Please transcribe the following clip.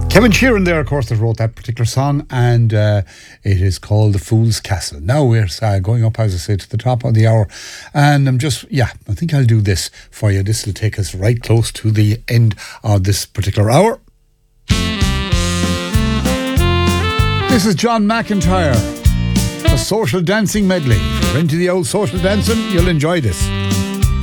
Kevin Sheeran there, of course, that wrote that particular song, and it is called The Fool's Castle. Now we're going up, as I say, to the top of the hour, and I think I'll do this for you. This will take us right close to the end of this particular hour. This is John McIntyre, a social dancing medley. If you're into the old social dancing, you'll enjoy this.